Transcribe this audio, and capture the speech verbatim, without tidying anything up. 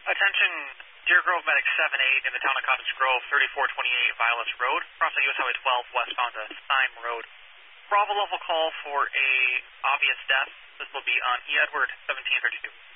Attention, Deer Grove Medic seven eight in the town of Cottage Grove, thirty-four twenty-eight Violet Road, crossing U S Highway twelve westbound to Syme Road. Bravo level call for a obvious death. This will be on E. Edward seventeen thirty-two.